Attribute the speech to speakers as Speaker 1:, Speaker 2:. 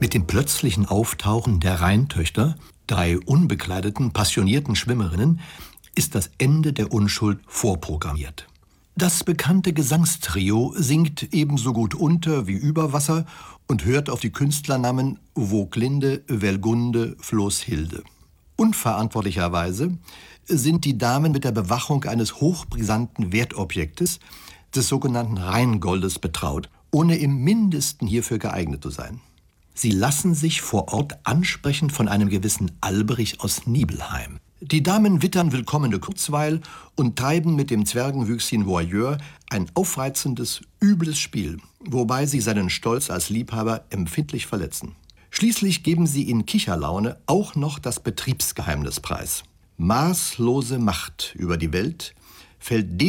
Speaker 1: Mit dem plötzlichen Auftauchen der Rheintöchter, 3 unbekleideten, passionierten Schwimmerinnen, ist das Ende der Unschuld vorprogrammiert. Das bekannte Gesangstrio singt ebenso gut unter wie über Wasser und hört auf die Künstlernamen Voglinde, Wellgunde, Floßhilde. Unverantwortlicherweise sind die Damen mit der Bewachung eines hochbrisanten Wertobjektes, des sogenannten Rheingoldes, betraut, ohne im Mindesten hierfür geeignet zu sein. Sie lassen sich vor Ort ansprechen von einem gewissen Alberich aus Nibelheim. Die Damen wittern willkommene Kurzweil und treiben mit dem Zwergenwüchschen Voyeur ein aufreizendes, übles Spiel, wobei sie seinen Stolz als Liebhaber empfindlich verletzen. Schließlich geben sie in Kicherlaune auch noch das Betriebsgeheimnis preis. Maßlose Macht über die Welt fällt